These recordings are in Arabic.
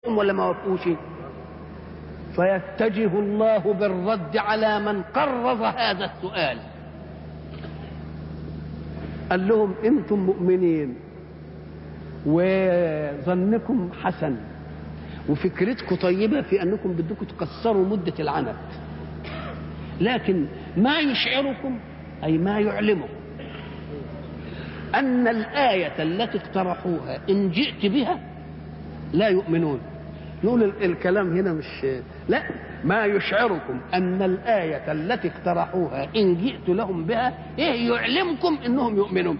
ولا ما وافقوش؟ فيتجه الله بالرد على من قرر هذا السؤال. قال لهم انتم مؤمنين وظنكم حسن وفكرتكم طيبة في أنكم بدكم تكسروا مدة العنت، لكن ما يشعركم أي ما يعلمكم أن الآية التي اقترحوها إن جئت بها لا يؤمنون. نقول الكلام هنا مش لا، ما يشعركم أن الآية التي اقترحوها إن جئت لهم بها إيه يعلمكم إنهم يؤمنون،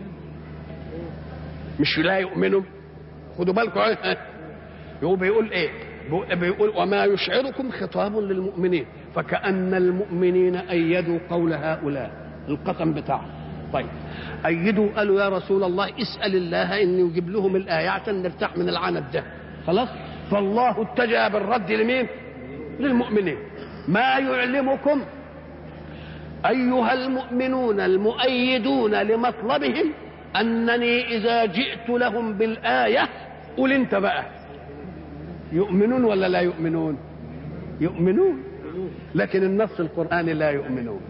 مش لا يؤمنوا. خدوا بالكم بيقول ايه؟ بيقول وما يشعركم خطاب للمؤمنين، فكأن المؤمنين أيدوا قول هؤلاء القسم بتاعهم. طيب أيدوا قالوا يا رسول الله اسأل الله إن يجيب لهم الآية عشان نرتاح من العنت ده. خلاص، فالله اتجه بالرد لمين؟ للمؤمنين. ما يعلمكم أيها المؤمنون المؤيدون لمطلبهم أنني إذا جئت لهم بالآية قل أنت بقى يؤمنون ولا لا يؤمنون؟ يؤمنون، لكن النص القرآني لا يؤمنون.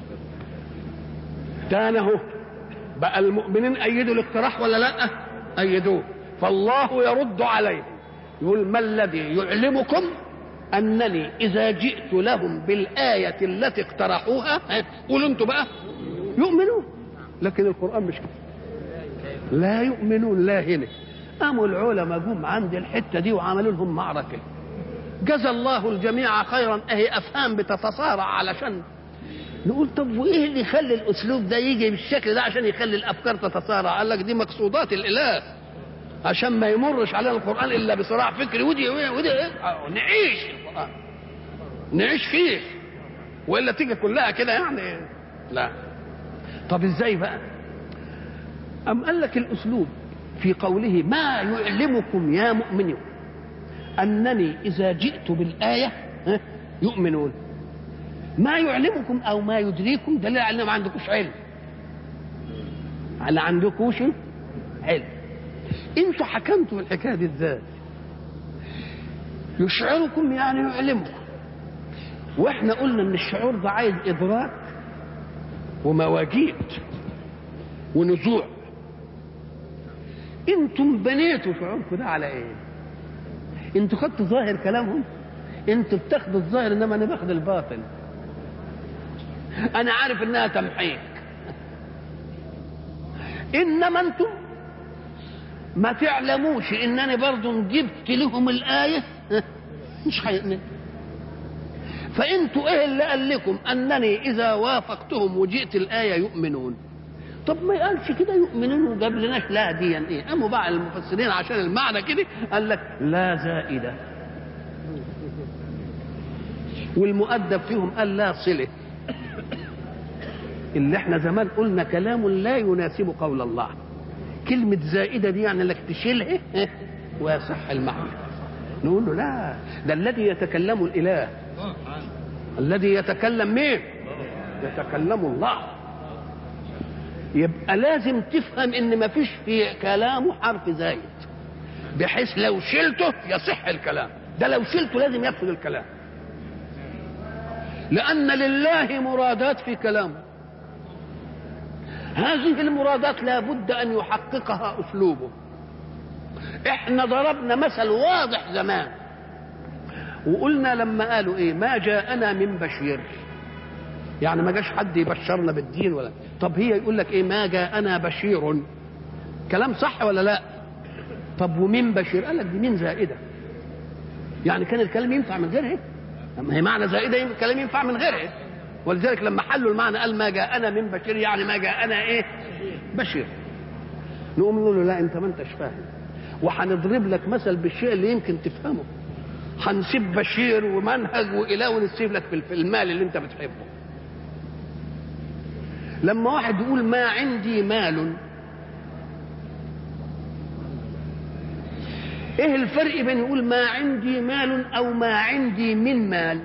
تانه بقى المؤمنين أيدوا الاقتراح ولا لا؟ أيدوه. فالله يرد عليهم يقول ما الذي يعلمكم أنني إذا جئت لهم بالآية التي اقترحوها قولوا أنتوا بقى يؤمنون، لكن القرآن مش كده، لا يؤمنون. لا هنا قاموا العلماء جم عند الحتة دي وعملوا لهم معركة. جزى الله الجميع خيرا، اهي افهام بتتصارع علشان نقول طب وايه اللي يخلي الاسلوب ده يجي بالشكل ده عشان يخلي الافكار تتصارع؟ قال لك دي مقصودات الاله عشان ما يمرش علينا القرآن الا بصراع فكري ودي ايه نعيش القرآن نعيش فيه، والا تيجي كلها كده يعني لا. طب ازاي بقى؟ أم قال لك الأسلوب في قوله ما يعلمكم يا مؤمنون أنني إذا جئت بالآية يؤمنون. ما يعلمكم أو ما يدريكم دليل على ما عندكوش علم، على عندكوش علم. انتوا حكمتوا الحكاية دي ازاي؟ يشعركم يعني يعلمكم، واحنا قلنا ان الشعور ده عايز إدراك ومواجيد ونزوع. انتم بنيتوا شعوركم ده على ايه؟ انتوا خدتوا ظاهر كلامهم، انتوا بتاخدوا الظاهر انما انا باخد الباطن. انا عارف انها تمحيك، انما انتم ما تعلموش انني برضو جبت لهم الايه مش هيؤمن. فانتوا ايه اللي قال لكم انني اذا وافقتهم وجئت الايه يؤمنون؟ طب ما يقالش كده يؤمنون وجاب لناش لا دي ايه؟ قاموا بقى المفسرين عشان المعنى كده قال لك لا زائده، والمؤدب فيهم قال لا صله. اللي احنا زمان قلنا كلام لا يناسب قول الله، كلمه زائده دي يعني لك تشيلها ويصح المعنى. نقول له لا، ده الذي يتكلم الاله، الذي يتكلم مين؟ يتكلم الله. يبقى لازم تفهم ان ما فيش في كلامه حرف زائد بحيث لو شلته يصح الكلام، ده لو شلته لازم يفسد الكلام، لان لله مرادات في كلامه. هذه المرادات لا بد ان يحققها اسلوبه. احنا ضربنا مثل واضح زمان وقلنا لما قالوا ايه ما جاءنا من بشير، يعني ما جاش حد يبشرنا بالدين ولا. طب هي يقول لك ايه ما جاءنا بشير، كلام صح ولا لا؟ طب ومين بشير؟ قال لك دي مين زائده، يعني كان الكلام ينفع من غيرها؟ اما هي معنى زائده الكلام ينفع من غيرها، ولذلك لما حلوا المعنى قال ما جاءنا من بشير يعني ما جاءنا ايه؟ بشير. نقوم نقول له لا انت ما انتش فاهم، وهنضرب لك مثل بالشيء اللي يمكن تفهمه. هنسيب بشير ومنهج واله ونسيب لك في المال اللي انت بتحبه. لما واحد يقول ما عندي مال، ايه الفرق بين يقول ما عندي مال او ما عندي من مال؟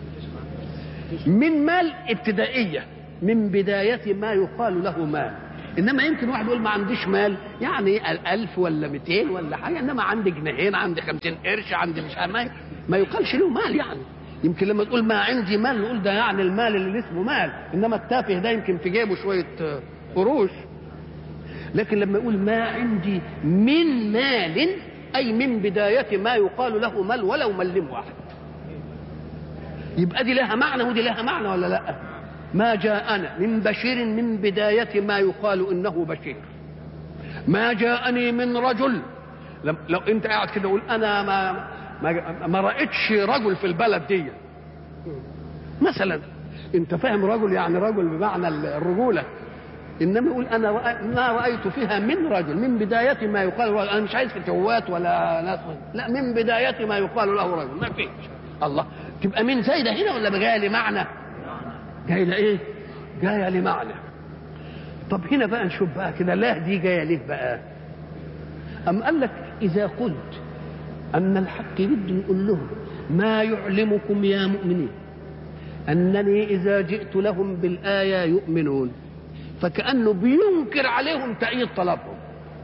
من مال ابتدائية من بداية ما يقال له مال، انما يمكن واحد يقول ما عنديش مال، يعني 1000 ولا 200 ولا حاجه، انما عندي جنيهين، عندي 50 قرش، عندي مش عارف ما يقالش له مال يعني. يمكن لما تقول ما عندي مال نقول ده يعني المال اللي اسمه مال، انما التافه ده يمكن في جيبه شويه قروش. لكن لما يقول ما عندي من مال، اي من بدايه ما يقال له مال ولو ملم واحد، يبقى دي لها معنى ودي لها معنى ولا لا؟ ما جاءنا من بشير من بدايه ما يقال انه بشير. ما جاءني من رجل، لو انت قاعد كده قول انا ما رأيتش رجل في البلد دي مثلا، انت فاهم رجل يعني رجل بمعنى الرجوله، انما يقول انا ما رايت فيها من رجل من بدايه ما يقال رجل. انا مش عايز فتوات ولا ناس، لا، من بدايه ما يقال له رجل ما فيش. الله، تبقى من زايده هنا ولا جايه لمعنى؟ جايه لايه؟ جايه لمعنى. طب هنا بقى نشوف بقى كده، لا دي جايه ليه بقى؟ ام قال لك اذا قلت ان الحق بده نقول لهم ما يعلمكم يا مؤمنين انني اذا جئت لهم بالايه يؤمنون، فكأنه بينكر عليهم تأييد طلبهم.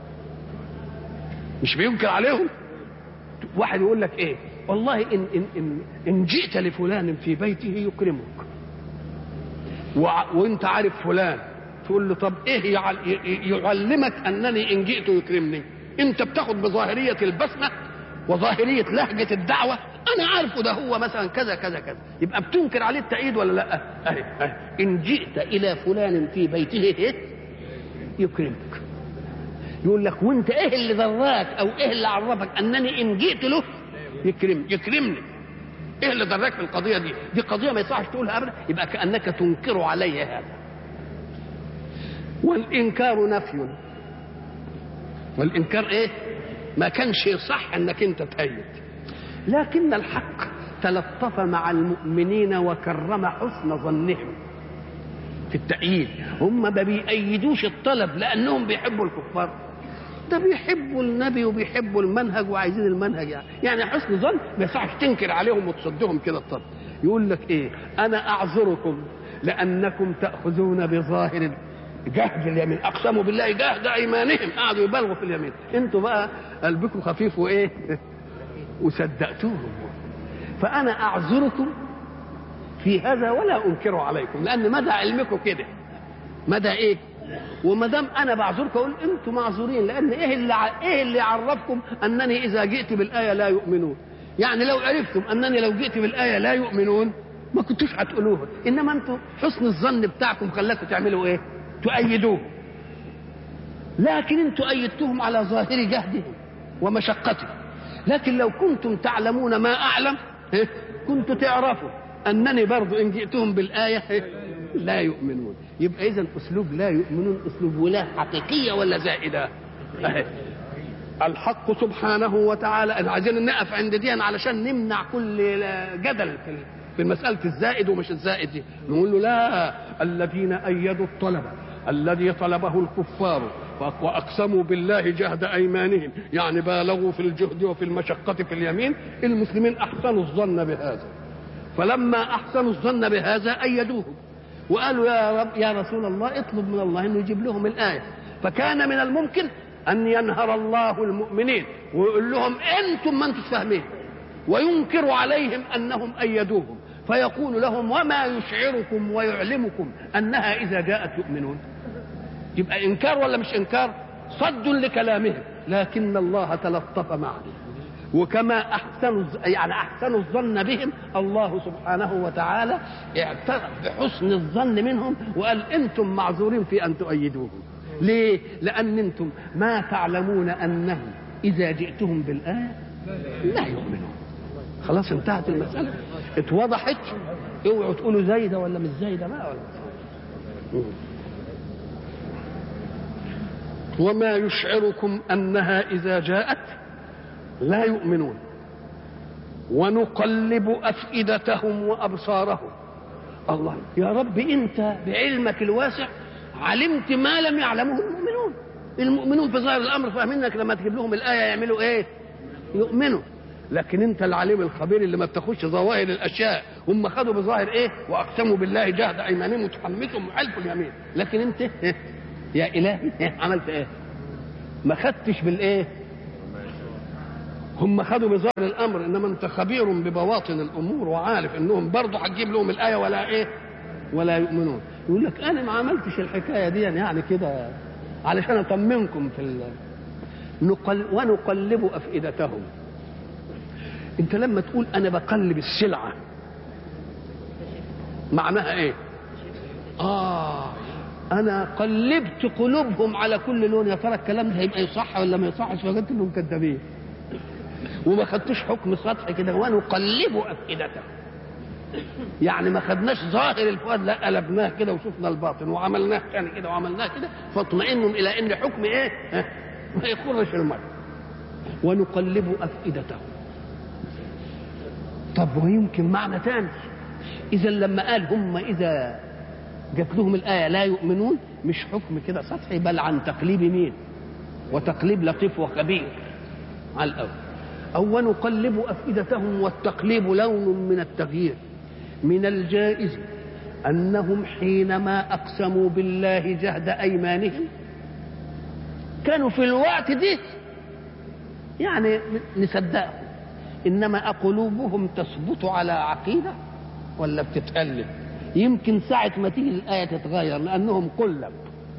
مش بينكر عليهم. واحد يقول لك ايه، والله إن جئت لفلان في بيته يكرمك، وانت عارف فلان، تقول له طب ايه يعلمك انني ان جئت يكرمني؟ انت بتاخد بظاهرية البسمة وظاهرية لهجة الدعوة، انا عارفه ده هو مثلا كذا كذا كذا، يبقى بتنكر عليه التأييد ولا لا؟ اهي ان جئت الى فلان في بيته يكرمك. يقول لك وانت ايه اللي ضراك او ايه اللي عرفك انني ان جئت له يكرمني؟ ايه اللي ضراك في القضيه دي؟ دي قضيه ما يصحش تقولها ابدا، يبقى كانك تنكر علي هذا. والانكار نفي، والانكار ايه؟ ما كانش صح انك انت تأيد. لكن الحق تلطف مع المؤمنين وكرم حسن ظنهم في التأييد. هم ما بيأيدوش الطلب لأنهم بيحبوا الكفار، ده بيحبوا النبي وبيحبوا المنهج وعايزين المنهج يعني حسن ظن ما يصحش تنكر عليهم وتصدهم كده الطلب. يقول لك ايه؟ أنا أعذركم لأنكم تأخذون بظاهر جهد اليمين، أقسموا بالله جهد أيمانهم، قعدوا يبالغوا في اليمين، انتوا بقى قلبكم خفيف وإيه وصدقتوهم. فأنا أعذركم في هذا ولا أنكر عليكم، لأن مدى علمكم كده، مدى إيه؟ وما دام أنا بعذركم أقول أنتم معذورين، لأن إيه اللي عرفكم أنني إذا جئت بالآية لا يؤمنون؟ يعني لو عرفتم أنني لو جئت بالآية لا يؤمنون ما كنتوش هتقولوها، إنما أنتم حسن الظن بتاعكم خلاكم تعملوا إيه؟ تؤيدوه. لكن أنتم أيدتهم على ظاهر جهدهم ومشقتهم، لكن لو كنتم تعلمون ما أعلم كنتم تعرفوا أنني برضو إن جئتهم بالآية لا يؤمنون. يبقى إذن أسلوب لا يؤمنون أسلوب ولا حقيقية ولا زائدة. الحق سبحانه وتعالى، عايزين نقف عند دي علشان نمنع كل جدل في مسألة الزائد ومش الزائد دي. نقول له لا، الذين أيدوا الطلب الذي طلبه الكفار وأقسموا بالله جهد أيمانهم، يعني بالغوا في الجهد وفي المشقة في اليمين، المسلمين أحسنوا الظن بهذا، فلما أحسنوا الظن بهذا أيدوه وقالوا يا رب يا رسول الله اطلب من الله انه يجيب لهم الآية. فكان من الممكن أن ينهر الله المؤمنين ويقول لهم أنتم ما أنتم فاهمين، وينكر عليهم أنهم أيدوهم، فيقول لهم وما يشعركم ويعلمكم أنها إذا جاءت يؤمنون. يبقى إنكار ولا مش إنكار؟ صد لكلامهم، لكن الله تلطف معهم، وكما أحسنوا الظن بهم، الله سبحانه وتعالى اعترف بحسن الظن منهم وقال أنتم معذورين في أن تؤيدوهم. ليه؟ لأن أنتم ما تعلمون أنهم إذا جئتهم بالآية لا يؤمنون. خلاص انتهت المسألة، اتوضحت. اوعوا تقولوا زايدة ولا مش زايدة بقى ولا. وما يشعركم أنها إذا جاءت لا يؤمنون ونقلب أفئدتهم وأبصارهم. الله يا رب أنت بعلمك الواسع علمت ما لم يعلمه المؤمنون. المؤمنون في ظاهر الأمر فاهمين انك لما تجيب لهم الآية يعملوا إيه؟ يؤمنوا. لكن أنت العليم الخبير اللي ما بتاخدش ظواهر الأشياء، هم خدوا بظاهر إيه؟ وأقسموا بالله جهد أيمانهم وتحمسهم وحلفوا اليمين، لكن أنت يا إلهي عملت إيه؟ ما خدتش بالإيه؟ هم خدوا بظاهر الأمر، إنما أنت خبير ببواطن الأمور وعارف إنهم برضه هتجيب لهم الآية ولا إيه؟ ولا يؤمنون. يقول لك أنا ما عملتش الحكاية دي يعني كده علشان أطمنكم ونقلب أفئدتهم. أنت لما تقول أنا بقلب السلعة معناها إيه؟ أنا قلبت قلوبهم على كل لون، يا ترى الكلام ده هيبقى يصح ولا ما يصحش؟ فقلت لهم كذابين وما خدتوش حكم سطحي كده ونقلب أفئدتهم، يعني ما خدناش ظاهر الفؤاد، لا قلبناه كده وشفنا الباطن وعملناه تاني كده وعملناه كده، فاطمئنوا الى ان حكم ايه ما يخرش المرء. ونقلب افئدتهم. طب ويمكن معنى تاني، اذا لما قال هم اذا جات لهم الايه لا يؤمنون، مش حكم كده سطحي، بل عن تقليب مين؟ وتقليب لطيف وخبير على الاول. او ونقلب افئدتهم، والتقليب لون من التغيير. من الجائز أنهم حينما أقسموا بالله جهد أيمانهم كانوا في الوقت دي يعني نصدقهم، إنما أقلوبهم تثبت على عقيدة ولا بتتقلب؟ يمكن ساعة ما تيجي الآية تتغير لأنهم قلب،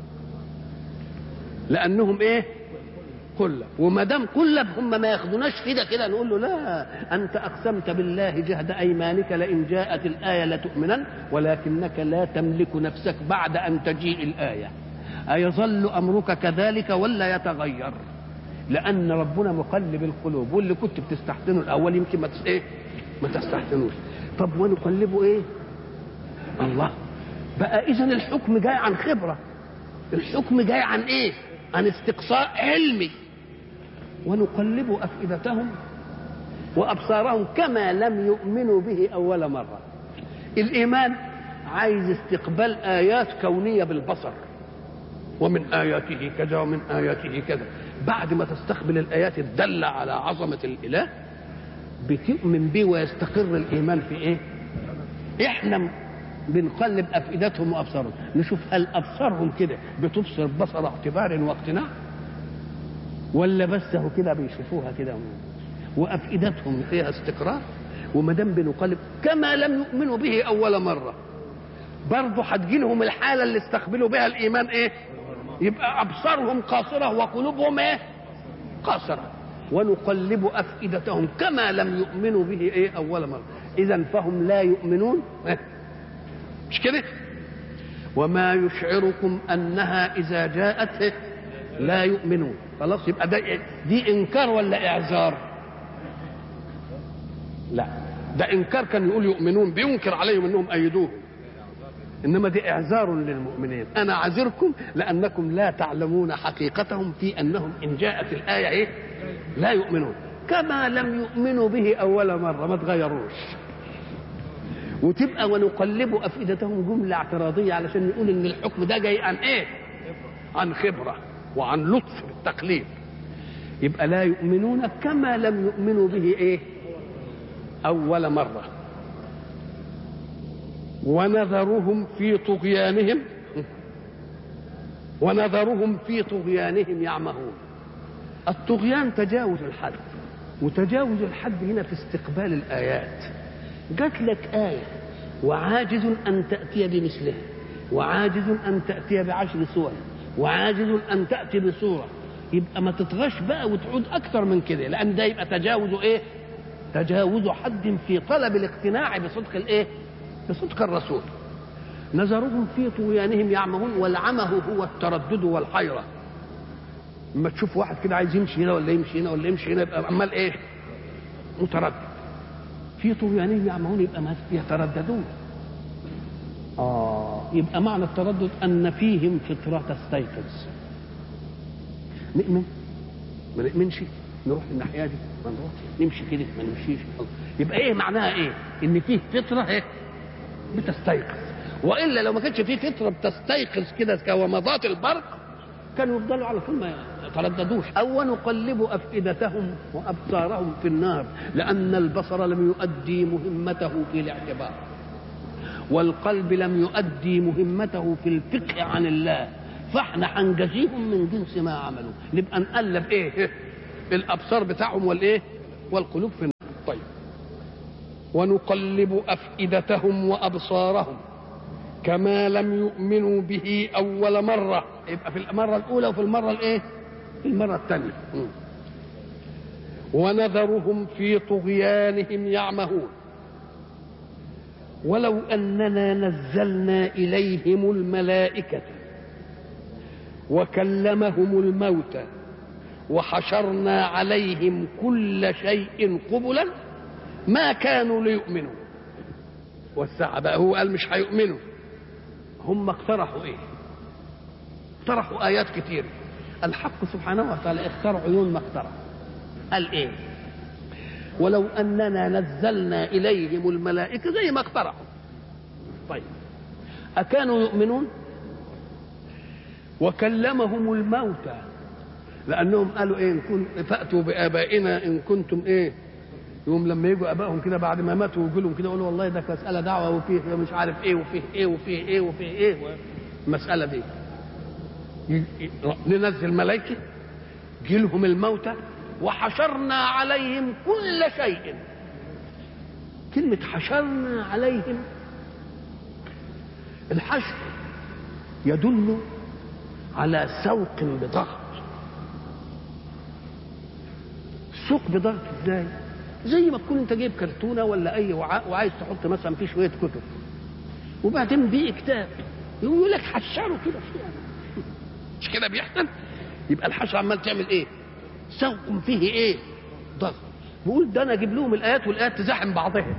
لأنهم إيه؟ قلب. وما دام قلب هم ما ياخدوناش كده نقول له لا، انت اقسمت بالله جهد ايمانك لئن جاءت الايه لتؤمنن ولكنك لا تملك نفسك بعد ان تجيء الايه. ايظل امرك كذلك ولا يتغير؟ لان ربنا مقلب القلوب، واللي كنت بتستحسنه الاول يمكن ما تستحسنوش. طب ونقلبه ايه؟ الله بقى. اذا الحكم جاي عن خبره، الحكم جاي عن ايه؟ عن استقصاء علمي. ونقلب أفئدتهم وأبصارهم كما لم يؤمنوا به أول مرة. الإيمان عايز استقبال آيات كونية بالبصر، ومن آياته كذا ومن آياته كذا. بعد ما تستقبل الآيات الدالة على عظمة الإله بتؤمن به ويستقر الإيمان في إيه؟ إحنا بنقلب أفئدتهم وأبصارهم، نشوف هل أبصارهم كده بتبصر بصر اعتبار واقتناع، ولا بس هو كده بيشوفوها كده وأفئدتهم فيها استقرار. وما دام بنقلب كما لم يؤمنوا به أول مرة، برضه هتجي لهم الحالة اللي استقبلوا بها الإيمان إيه؟ يبقى أبصارهم قاصرة وقلوبهم إيه؟ قاصرة. ونقلب أفئدتهم كما لم يؤمنوا به إيه؟ أول مرة. إذن فهم لا يؤمنون، مش كده؟ وما يشعركم أنها إذا جاءت لا يؤمنون. خلاص، يبقى دي إنكار ولا إعذار؟ لا، ده إنكار. كان يقول يؤمنون بينكر عليهم أنهم أيدوه، إنما دي إعذار للمؤمنين. أنا عذركم لأنكم لا تعلمون حقيقتهم في أنهم إن جاءت الآية إيه؟ لا يؤمنون كما لم يؤمنوا به أول مرة، ما تغيروش. وتبقى ونقلب أفئدتهم جملة اعتراضية علشان يقول إن الحكم ده جاي عن إيه؟ عن خبرة وعن لطف بالتقليد. يبقى لا يؤمنون كما لم يؤمنوا به إيه؟ أول مرة. ونذرهم في طغيانهم يعمهون. الطغيان تجاوز الحد، وتجاوز الحد هنا في استقبال الآيات. جات لك آية وعاجز أن تأتي بمثلها، وعاجز أن تأتي بعشر سور، وعاجز أن تأتي بسورة، يبقى ما تطغش بقى وتعود أكثر من كده، لأن ده يبقى تجاوز إيه؟ تجاوز حد في طلب الاقتناع بصدق الإيه؟ بصدق الرسول. نظرهم في طغيانهم يعمهون، والعمه هو التردد والحيرة. لما تشوف واحد كده عايز يمشي هنا ولا يمشي هنا ولا يمشي هنا، يبقى عمال إيه؟ متردد. في طغيانهم يعمهون يبقى ما يترددون. يبقى معنى التردد أن فيهم فطرة تستيقظ. نؤمن ما نؤمنش، نروح الناحية دي ما نروحش، نمشي كده ما نمشيش. يبقى إيه معناها إيه؟ إن فيه فطرة إيه؟ بتستيقظ. وإلا لو ما كانش فيه فطرة بتستيقظ كده كومضات البرق كانوا يفضلوا على طول ما يترددوش. أو نقلب أفئدتهم وأبصارهم في النار، لأن البصر لم يؤدي مهمته في الاعتبار، والقلب لم يؤدي مهمته في الفقه عن الله، فاحنا هنجازيهم من جنس ما عملوا. نبقى نقلب ايه الابصار بتاعهم والايه والقلوب في النار. طيب ونقلب افئدتهم وابصارهم كما لم يؤمنوا به اول مره. يبقى في المره الاولى وفي المره الايه في المره الثانيه. ونذرهم في طغيانهم يعمهون ولو اننا نزلنا اليهم الملائكه وكلمهم الموتى وحشرنا عليهم كل شيء قبلا ما كانوا ليؤمنوا. والساعة بقى هو قال مش هيؤمنوا. هم اقترحوا ايه؟ اقترحوا ايات كتير. الحق سبحانه وتعالى اختار عيون ما اقترح. قال ايه؟ ولو اننا نزلنا اليهم الملائكه زي ما اقترحوا. طيب اكانوا يؤمنون؟ وكلمهم الموتى لانهم قالوا ايه؟ فاتوا بابائنا ان كنتم ايه؟ يوم لما يجوا ابائهم كده بعد ما ماتوا ويقولوا لهم كده يقولوا والله ده مساله دعوه وفيه مش عارف ايه وفيه ايه وفيه ايه وفيه ايه المساله دي. ننزل ملائكه جيلهم الموتى وحشرنا عليهم كل شيء. كلمه حشرنا عليهم، الحشر يدل على سوق بضغط. سوق بضغط ازاي؟ زي ما تكون انت جايب كرتونه ولا اي وعاء وعايز تحط مثلا فيه شويه كتب وبعدين بيه كتاب يقول لك حشره كده فيها. مش كده بيحصل؟ يبقى الحشر عمال تعمل ايه؟ سوق فيه ايه؟ ضغط. بيقول ده انا اجيب لهم الايات والايات تزاحم بعضها.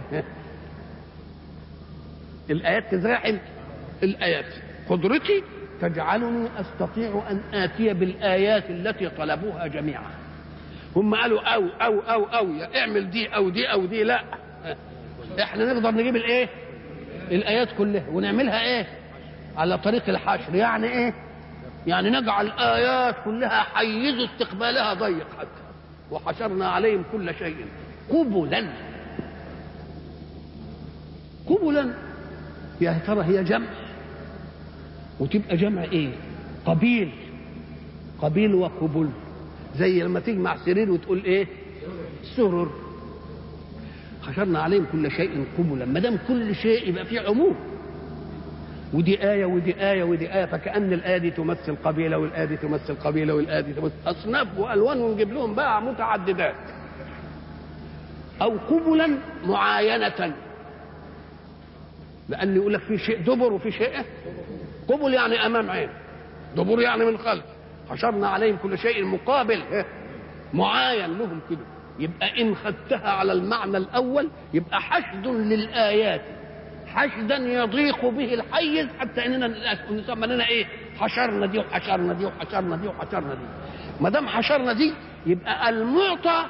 الايات تزاحم الايات. قدرتي تجعلني استطيع ان اتي بالايات التي طلبوها جميعا. هم قالوا او اعمل دي او دي او دي. لا، احنا نقدر نجيب الايه؟ الايات كلها ونعملها ايه؟ على طريق الحشر. يعني ايه؟ يعني نجعل الايات كلها حيز استقبالها ضيق حتى. وحشرنا عليهم كل شيء قبلا. قبلا يا ترى هي جمع وتبقى جمع ايه؟ قبيل. قبيل وقبل. زي لما تجمع سرير وتقول ايه؟ سرر. حشرنا عليهم كل شيء قبلا. ما دام كل شيء يبقى فيه عموم. ودي آية ودي آية ودي آية، فكأن الآية دي تمثل قبيلة والآية دي تمثل قبيلة والآية دي تمثل أصناف وألوان، ونجيب لهم بقى متعددات. أو قبلا معاينة، لأن يقول لك في شيء دبر وفي شيء قبل، يعني أمام عين، دبر يعني من خلف. حشرنا عليهم كل شيء مقابل معاين لهم كده. يبقى إن خدتها على المعنى الأول يبقى حشد للآيات، حشدا يضيق به الحيز حتى اننا نسمى لنا ايه؟ حشرنا دي وحشرنا دي وحشرنا دي وحشرنا دي. ما دام حشرنا دي يبقى المعطى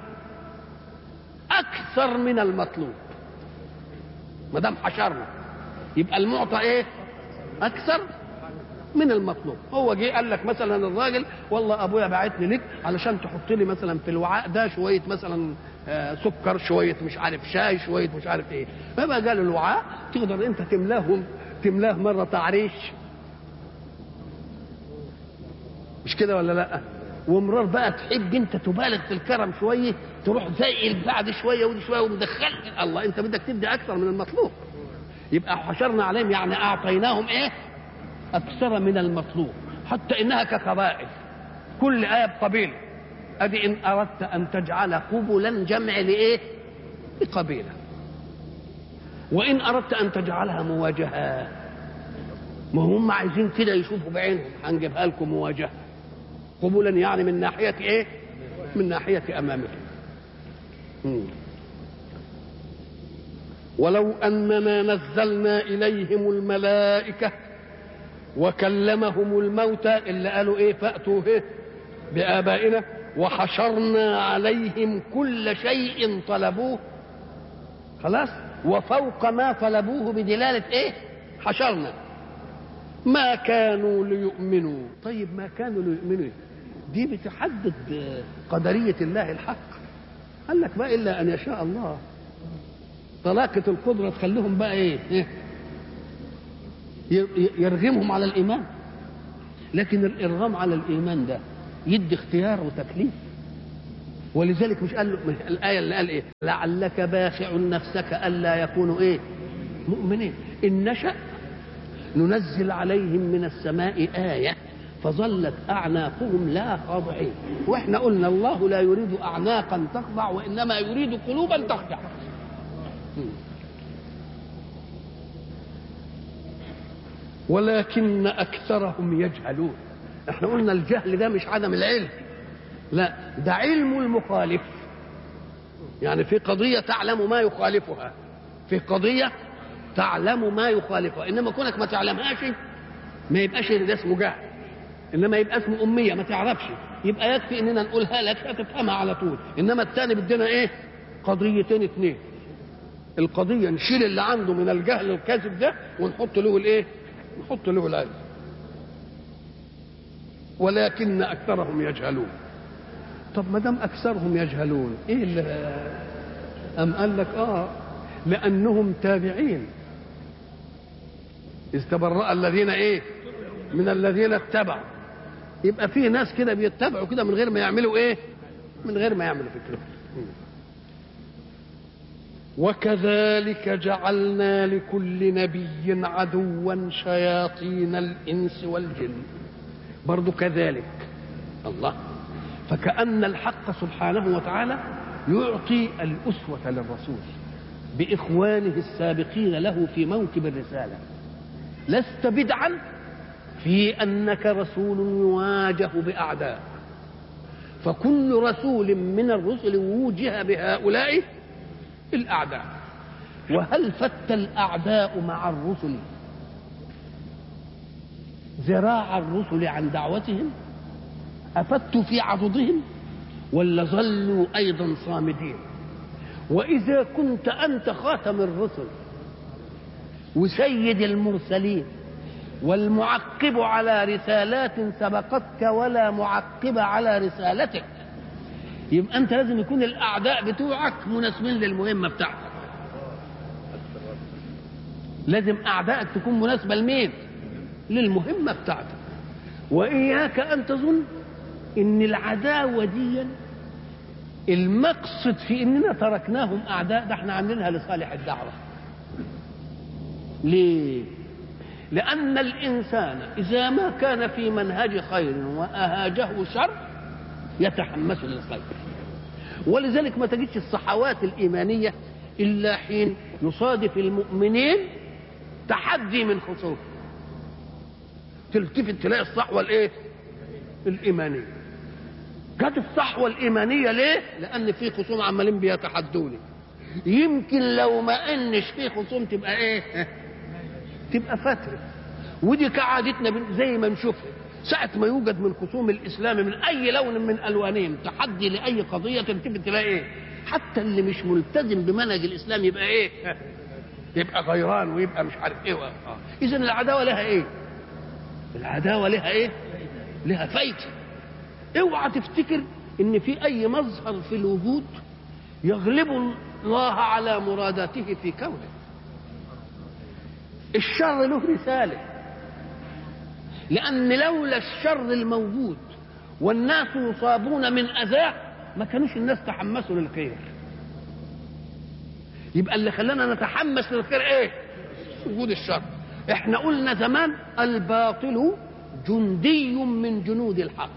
اكثر من المطلوب. ما دام حشرنا يبقى المعطى ايه؟ اكثر من المطلوب. هو جه قال لك مثلا الراجل والله ابويا بعتني لك علشان تحط لي مثلا في الوعاء ده شويه مثلا سكر، شويه مش عارف شاي، شويه مش عارف ايه. فبقى قال الوعاء تقدر انت تملاه مره تعريش، مش كده ولا لا؟ ومرار بقى تحب انت تبالغ في الكرم شويه تروح زي بعد شويه ودي شويه ومدخل الله، انت بدك تدي اكثر من المطلوب. يبقى حشرنا عليهم يعني اعطيناهم ايه؟ اكثر من المطلوب، حتى انها كقبائل، كل ايه بقبيله. ادي ان اردت ان تجعل قبلا جمع لايه؟ لقبيله. وان اردت ان تجعلها مواجهه، ما هم عايزين كده يشوفوا بعينهم، هنجيبها لكم مواجهه. قبلا يعني من ناحيه ايه؟ من ناحيه امامهم. ولو اننا نزلنا اليهم الملائكه وكلمهم الموتى، اللي قالوا ايه؟ فاتوا ايه؟ بآبائنا وحشرنا عليهم كل شيء طلبوه. خلاص، وفوق ما طلبوه بدلالة ايه؟ حشرنا. ما كانوا ليؤمنوا. طيب ما كانوا ليؤمنوا دي بتحدد قدرية الله الحق. قال لك بقى إلا أن يشاء الله. طلاقة القدرة تخليهم بقى ايه؟ يرغمهم على الإيمان. لكن الإرغام على الإيمان ده يدي اختيار وتكليف. ولذلك مش قال له الآية اللي قال إيه؟ لعلك باخع نفسك ألا يكونوا إيه؟ مؤمنين. إن نشأ ننزل عليهم من السماء آية فظلت أعناقهم لا خاضعين. وإحنا قلنا الله لا يريد أعناقا تخضع وإنما يريد قلوبا تخضع. ولكن أكثرهم يجهلون. إحنا قلنا الجهل ده مش عدم العلم، لا، ده علم المخالف. يعني في قضية تعلم ما يخالفها، في قضية تعلم ما يخالفها، إنما كونك ما تعلمهاش ما يبقاش ده اسمه جهل، إنما يبقى اسمه أمية، ما تعرفش، يبقى يكفي إننا نقولها لك هتفهمها على طول. إنما الثاني بدنا إيه؟ قضيتين اتنين. القضية نشيل اللي عنده من الجهل الكاذب ده ونحط له الإيه؟ نحط له العلم. ولكن أكثرهم يجهلون. طب ما دام أكثرهم يجهلون إيه اللي أم قال لك لأنهم تابعين. إذ تبرأ الذين إيه؟ من الذين اتبعوا. يبقى في ناس كده بيتبعوا كده من غير ما يعملوا إيه؟ من غير ما يعملوا فكرة. وكذلك جعلنا لكل نبي عدوا شياطين الإنس والجن. برضو كذلك الله. فكأن الحق سبحانه وتعالى يعطي الأسوة للرسول بإخوانه السابقين له في موكب الرسالة. لست بدعا في أنك رسول يواجه بأعداء، فكل رسول من الرسل ووجه بهؤلاء الأعداء. وهل فت الأعداء مع الرسل ذراع الرسل عن دعوتهم؟ أفتوا في عضدهم ولا ظلوا أيضا صامدين؟ وإذا كنت أنت خاتم الرسل وسيد المرسلين والمعقب على رسالات سبقتك ولا معقب على رسالتك، يبقى أنت لازم يكون الأعداء بتوعك مناسبين للمهمة بتاعتك. لازم أعدائك تكون مناسبة لمين؟ للمهمة بتاعتك. وإياك أن تظن إن العداوة دي المقصد في إننا تركناهم أعداء، ده احنا عاملينها لصالح الدعوة. ليه؟ لأن الإنسان إذا ما كان في منهج خير وأهاجه شر يتحمس للخير. ولذلك ما تجدش الصحوات الإيمانية إلا حين يصادف المؤمنين تحدي من خصوم، تلتفت تلاقي الصحوة الإيه؟ الإيمانية. جت الصحوة الإيمانية ليه؟ لأن في خصوم عمالين بيتحدوني. يمكن لو ما إنش في خصوم تبقى إيه؟ تبقى فترة. ودي كعادتنا زي ما نشوفها ساعة ما يوجد من خصوم الإسلام من أي لون من ألوانهم تحدي لأي قضية، تلتفت تلاقي إيه؟ حتى اللي مش ملتزم بمنهج الإسلام يبقى إيه؟ يبقى غيران ويبقى مش عارف إيه. إذن العداوة لها إيه؟ العداوة لها إيه؟ لها فايدة. اوعى تفتكر ان في اي مظهر في الوجود يغلب الله على مراداته في كونه. الشر له رسالة، لان لولا الشر الموجود والناس يصابون من اذاه ما كانوش الناس تحمسوا للخير. يبقى اللي خلانا نتحمس للخير ايه؟ وجود الشر. احنا قلنا زمان الباطل جندي من جنود الحق.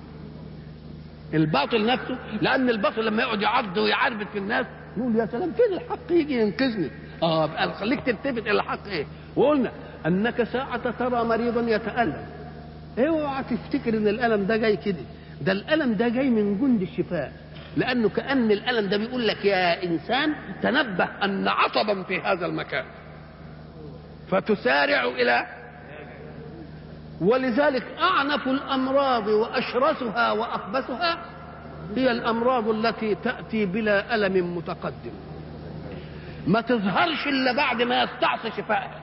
الباطل نفسه، لان الباطل لما يقعد يعض ويعربد في الناس نقول يا سلام فين الحق يجي ينقذني. بقى خليك تلتفت الى الحق ايه. وقلنا انك ساعة ترى مريضا يتألم اوعى تفتكر ان الالم ده جاي كده، ده الالم ده جاي من جند الشفاء، لانه كأن الالم ده بيقول لك يا انسان تنبه ان عصبا في هذا المكان فتسارع الى. ولذلك أعنف الأمراض وأشرسها وأخبثها هي الأمراض التي تأتي بلا ألم متقدم، ما تظهرش إلا بعد ما يستعصي شفائها.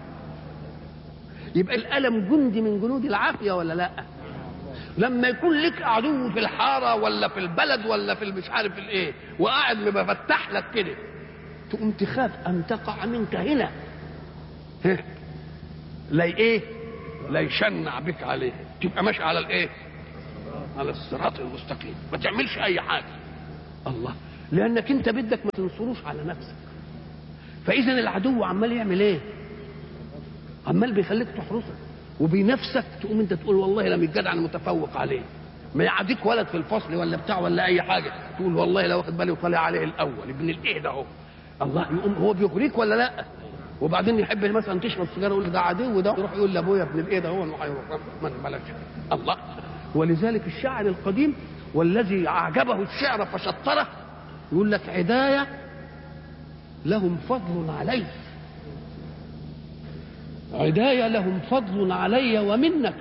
يبقى الألم جندي من جنود العافية ولا لا؟ لما يكون لك عدو في الحارة ولا في البلد ولا في مش عارف الايه وقاعد مفتح لك كده، تقوم تخاف أن تقع منك هنا لا ايه لا يشنع بك عليه، تبقى ماشي على الايه؟ على الصراط المستقيم، ما تعملش اي حاجه. الله، لانك انت بدك ما تنصروش على نفسك. فاذا العدو عمال يعمل ايه؟ عمال بيخليك تحرسك وبينافسك، تقوم انت تقول والله لا الجدع انا متفوق عليه، ما يعديك ولد في الفصل ولا بتاع ولا اي حاجه تقول والله لو واخد بالي وطالع عليه الاول ابن الايه ده اهو. الله، يقوم هو بيغريك ولا لا؟ وبعدين يحب مثلا تشرب سيجاره يقول ده عدو ده، يروح يقول لابويا ابن الايه ده هو وهيروح ما بلاش. الله، ولذلك الشاعر القديم والذي اعجبه الشعر فشطره يقول لك عدايه لهم فضل علي، عداية لهم فضل علي ومنة،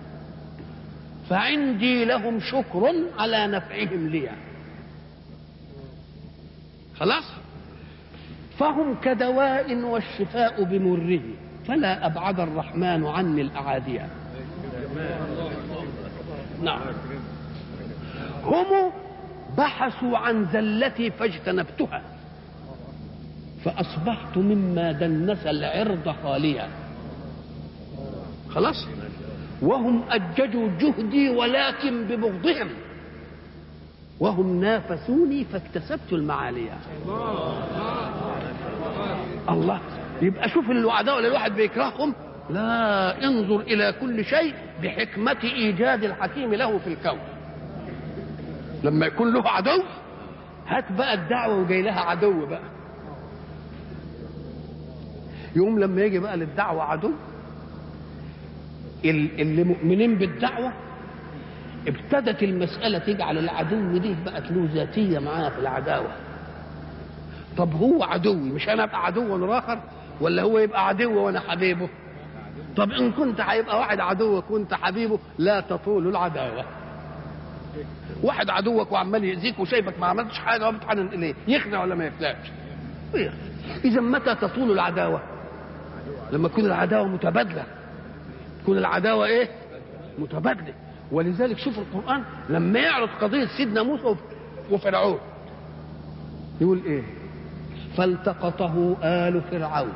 فعندي لهم شكر على نفعهم لي. خلاص، فهم كدواء والشفاء بمره، فلا أبعد الرحمن عني الأعادية. نعم، هم بحثوا عن زلتي فاجتنبتها، فأصبحت مما دنس العرض خاليا. خلاص، وهم أججوا جهدي ولكن ببغضهم، وهم نافسوني فاكتسبت المعالي. الله، يبقى شوف الوعداء ولا الواحد بيكرههم؟ لا، انظر إلى كل شيء بحكمة إيجاد الحكيم له في الكون. لما يكون له عدو هات بقى الدعوة وجاي لها عدو بقى، يوم لما يجي بقى للدعوة عدو، اللي مؤمنين بالدعوة ابتدت المسألة تجعل العدو دي بقت له ذاتية معاه في العداوة. طب هو عدوي، مش أنا أبقى عدو آخر، ولا هو يبقى عدو وأنا حبيبه؟ طب إن كنت هيبقى واحد عدوك وأنت حبيبه لا تطول العداوة. واحد عدوك وعمال يأذيك وشايفك ما عملتش حاجة وبتحنن إليه، يخنع ولا ما يخنعش؟ إذا متى تطول العداوة؟ لما تكون العداوة متبادلة، تكون العداوة إيه؟ متبادلة. ولذلك شوف القرآن لما يعرض قضية سيدنا موسى وفرعون يقول إيه؟ فالتقطه آل فرعون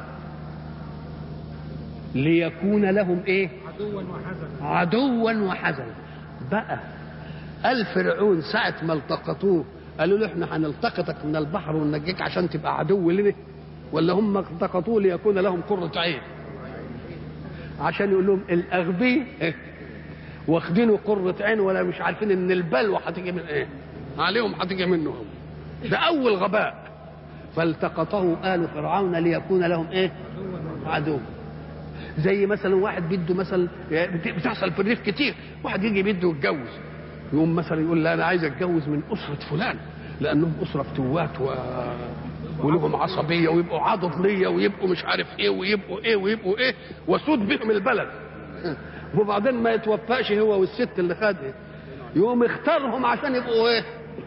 ليكون لهم إيه؟ عدوا وحزنا. بقى آل فرعون ساعة ما التقطوه قالوا له احنا هنلتقطك من البحر وننجيك عشان تبقى عدو لنا، ولا هم التقطوه ليكون لهم قرة عين عشان يقول لهم الأغبياء واخدينه قرة عين ولا مش عارفين ان البلوى هتيجي من ايه عليهم، هتيجي منهم. ده اول غباء. فالتقطه آل فرعون ليكون لهم ايه؟ عدو. زي مثلا واحد بده مثلا، بتحصل في الريف كتير، واحد يجي بده يتجوز، يقوم مثلا يقول لا انا عايز اتجوز من اسرة فلان لانهم اسرة فتوات ولهم عصبية ويبقوا عضد ليا ويبقوا مش عارف ايه ويبقوا ايه ويبقوا ايه وسود بهم البلد. وبعدين ما يتوفقش هو والست اللي خدها، يقوم اختارهم عشان يبقوا ايه؟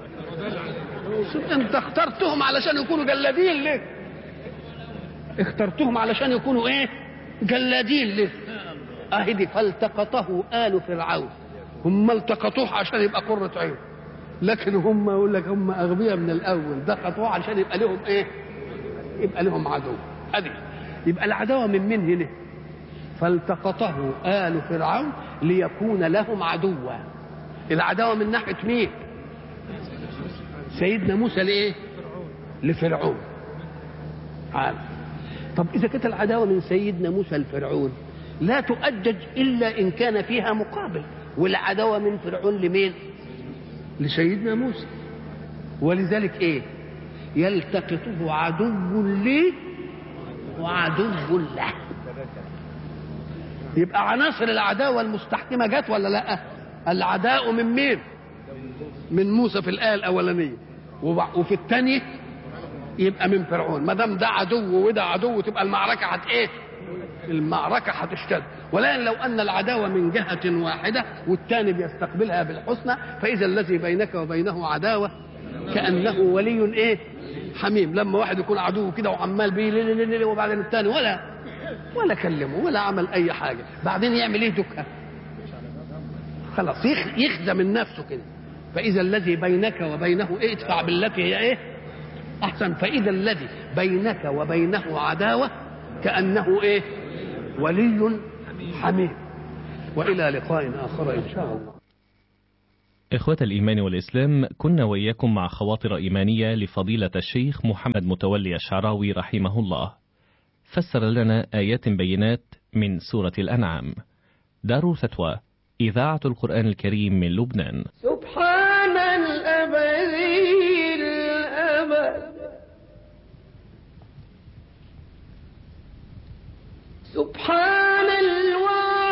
انت اخترتهم علشان يكونوا جلادين ليه؟ اخترتهم علشان يكونوا ايه؟ جلادين ليه؟ اهدي فالتقطه آل فرعون، هم التقطوه عشان يبقى قرة عين، لكن هم يقول لك هم اغبياء من الاول، دقطوه عشان يبقى لهم ايه؟ يبقى لهم عدو. ادي يبقى العداوه من هنا. فالتقطه آل فرعون ليكون لهم عدوا. العداوه من ناحيه مين؟ سيدنا موسى لايه؟ لفرعون. عارف. طب اذا كانت العداوه من سيدنا موسى لفرعون لا تؤجج الا ان كان فيها مقابل، والعداوه من فرعون لمين؟ لسيدنا موسى. ولذلك ايه؟ يلتقطه عدو لي وعدو له. يبقى عناصر العداوه المستحكمه جت ولا لا؟ العداء من مين؟ من موسى في الايه الاولانيه، وفي الثانيه يبقى من فرعون. ما دام ده عدو وده عدو تبقى المعركه ايه؟ المعركه هتشتد. ولكن لو ان العداوه من جهه واحده والثاني بيستقبلها بالحسنى، فاذا الذي بينك وبينه عداوه كانه ولي ايه؟ حميم. لما واحد يكون عدو كده وعمال بيه وبعدين الثاني ولا كلمه ولا عمل اي حاجه، بعدين يعمل ايه؟ دكها خلاص، يخزى من نفسه كده. فاذا الذي بينك وبينه ايه؟ ادفع بالتي هي ايه؟ احسن. فاذا الذي بينك وبينه عداوه كانه ايه؟ ولي حميم. وإلى لقاء آخر إن شاء الله. إخوة الإيمان والإسلام، كنا وإياكم مع خواطر إيمانية لفضيلة الشيخ محمد متولي الشعراوي رحمه الله، فسر لنا آيات بينات من سورة الأنعام. دار الفتوى، إذاعة القرآن الكريم من لبنان. سبحان الأبدي الأبد، سبحان